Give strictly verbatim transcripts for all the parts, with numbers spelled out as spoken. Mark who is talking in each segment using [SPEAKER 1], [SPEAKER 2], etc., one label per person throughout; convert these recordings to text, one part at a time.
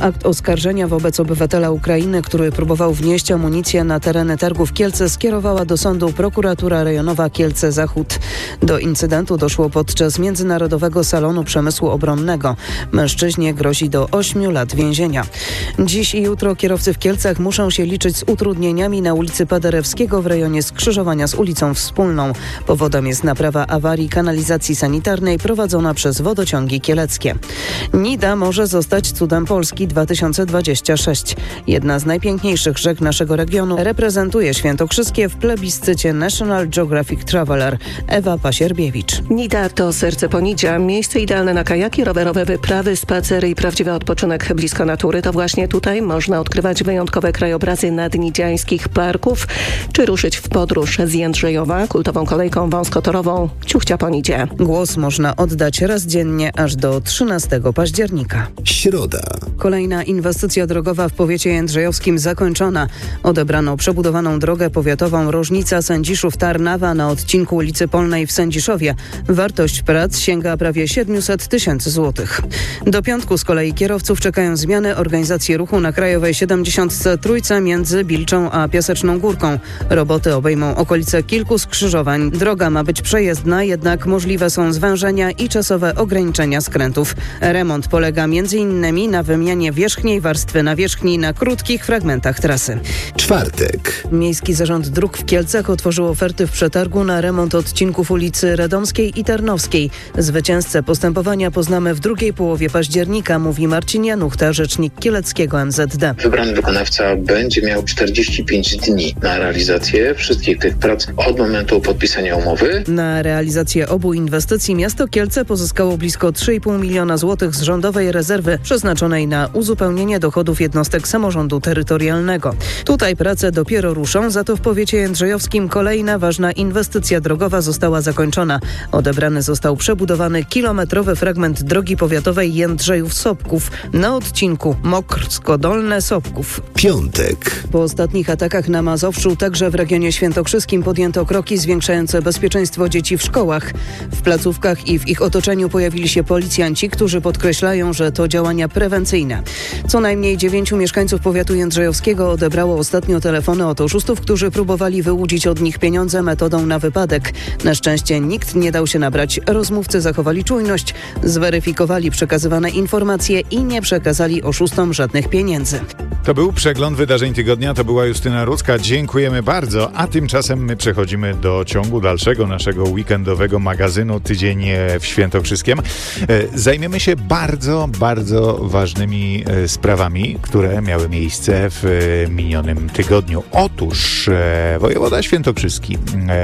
[SPEAKER 1] Akt oskarżenia wobec obywatela Ukrainy, który próbował wnieść amunicję na tereny targów Kielce, skierowała do sądu prokuratura rejonowa Kielce-Zachód. Do incydentu doszło podczas Międzynarodowego Salonu Przemysłu Obronnego. Mężczyźnie grozi do ośmiu lat więzienia. Dziś i jutro kierowcy w Kielcach muszą się liczyć z utrudnieniami na ulicy Paderewskiego w rejonie skrzyżowania z ulicą Wspólną. Powodem jest naprawa awarii kanalizacji sanitarnej prowadzona przez wodociągi kieleckie. Nida może zostać cudem Polski dwa tysiące dwudziesty szósty. Jedna z najpiękniejszych rzek naszego regionu reprezentuje Świętokrzyskie w plebiscycie National Geographic Traveler. Ewa Pasierbiewicz.
[SPEAKER 2] Nida to serce Ponidzia, miejsce idealne na kajaki, rowerowe wyprawy, spacery i prawdziwy odpoczynek blisko natury. To właśnie tutaj można odkrywać wyjątkowe krajobrazy nadnidziańskich parków, czy ruszyć w podróż z Jędrzejowa kultową kolejką wąskotorową Ciuchcia-Ponidzie.
[SPEAKER 1] Głos można oddać raz dziennie aż do trzynastego października.
[SPEAKER 3] Środa.
[SPEAKER 1] Kolejna inwestycja drogowa w powiecie jędrzejowskim zakończona. Odebrano przebudowaną drogę powiatową Rożnica-Sędziszów-Tarnawa na odcinku ulicy Polnej w Sędziszowie. Wartość prac sięga prawie siedemset tysięcy złotych. Do piątku z kolei kierowców czekają zmiany organizacji ruchu na Krajowej siedemdziesiątce trzy między Bilczą a Piaseczną Górką. Roboty obejmą okolice kilku skrzyżowań. Droga ma być przejezdna, jednak możliwe są zwężenia i czasowe ograniczenia skrętów. Remont polega między innymi na wymianie wierzchniej warstwy nawierzchni na krótkich fragmentach trasy.
[SPEAKER 3] Czwartek.
[SPEAKER 1] Miejski Zarząd Dróg w Kielcach otworzył oferty w przetargu na remont odcinków ulicy Radomskiej i Tarnowskiej. Zwycięzcę postępowania poznamy w drugiej połowie października, mówi Marcin Januchta, rzecznik kieleckiego M Z D.
[SPEAKER 4] Wybrany wykonawca będzie miał czterdzieści pięć dni na realizację wszystkich tych prac od momentu podpisania umowy.
[SPEAKER 1] Na realizację obu inwestycji miasto Kielce pozyskało blisko trzy i pół miliona złotych z rządowej rezerwy przeznaczonej na uzupełnienie dochodów jednostek samorządu terytorialnego. Tutaj prace dopiero ruszą, za to w powiecie jędrzejowskim kolejna ważna inwestycja drogowa została zakończona. Odebrany został przebudowany kilometrowy fragment drogi powiatowej Jędrzejów-Sopków na odcinku Mokrsko-Dolne-Sopków.
[SPEAKER 3] Piątek.
[SPEAKER 1] Po ostatnich atakach na Mazowszu także w regionie świętokrzyskim podjęto kroki zwiększające bezpieczeństwo dzieci w szkołach. W placówkach i w ich otoczeniu pojawili się policjanci, którzy podkreślają, że to działania prewencyjne. Co najmniej dziewięciu mieszkańców powiatu jędrzejowskiego odebrało ostatnio telefony od oszustów, którzy próbowali wyłudzić od nich pieniądze metodą na wypadek. Na szczęście nikt nie dał się nabrać. Rozmówcy zachowali czujność, zweryfikowali przekazywane informacje i nie przekazali oszustom żadnych pieniędzy.
[SPEAKER 5] To był przegląd wydarzeń tygodnia, to była Justyna Rudzka. Dziękujemy bardzo, a tymczasem my przechodzimy do ciągu dalszego naszego weekendowego magazynu Tydzień w Świętokrzyskiem. Zajmiemy się bardzo, bardzo ważnymi sprawami, które miały miejsce w minionym tygodniu. Otóż wojewoda świętokrzyski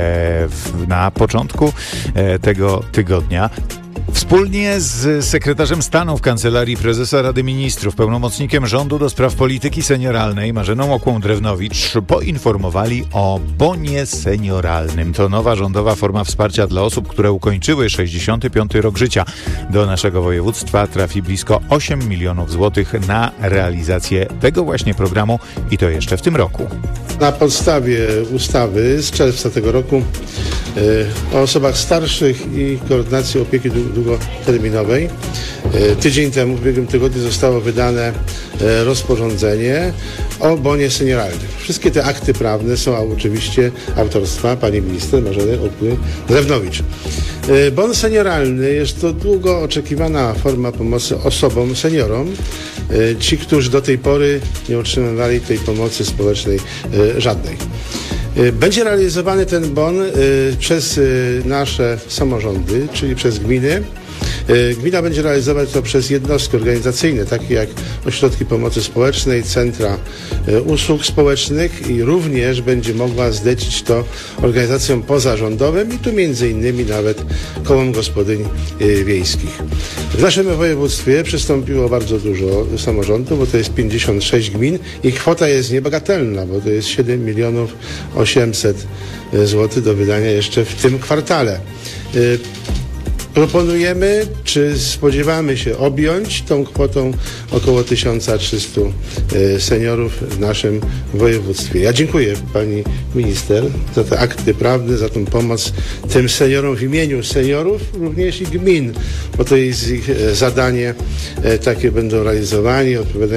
[SPEAKER 5] na początku tego tygodnia wspólnie z sekretarzem stanu w Kancelarii Prezesa Rady Ministrów, pełnomocnikiem rządu do spraw polityki senioralnej Marzeną Okłą-Drewnowicz poinformowali o bonie senioralnym. To nowa rządowa forma wsparcia dla osób, które ukończyły sześćdziesiąty piąty rok życia. Do naszego województwa trafi blisko osiem milionów złotych na realizację tego właśnie programu i to jeszcze w tym roku.
[SPEAKER 6] Na podstawie ustawy z czerwca tego roku o osobach starszych i koordynacji opieki długoterminowej. Tydzień temu, w ubiegłym tygodniu zostało wydane rozporządzenie o bonie senioralnym. Wszystkie te akty prawne są oczywiście autorstwa pani minister Marzeny Okły-Drewnowicz. Bon senioralny jest to długo oczekiwana forma pomocy osobom, seniorom, ci, którzy do tej pory nie otrzymywali tej pomocy społecznej żadnej. Będzie realizowany ten bon przez nasze samorządy, czyli przez gminy. Gmina będzie realizować to przez jednostki organizacyjne, takie jak ośrodki pomocy społecznej, centra usług społecznych i również będzie mogła zlecić to organizacjom pozarządowym i tu między innymi nawet kołom gospodyń wiejskich. W naszym województwie przystąpiło bardzo dużo samorządów, bo to jest pięćdziesiąt sześć gmin i kwota jest niebagatelna, bo to jest siedem milionów osiemset złotych do wydania jeszcze w tym kwartale. Proponujemy, czy spodziewamy się objąć tą kwotą około tysiąc trzysta seniorów w naszym województwie. Ja dziękuję pani minister za te akty prawne, za tą pomoc tym seniorom w imieniu seniorów, również i gmin, bo to jest ich zadanie, takie będą realizowani, odpowiadają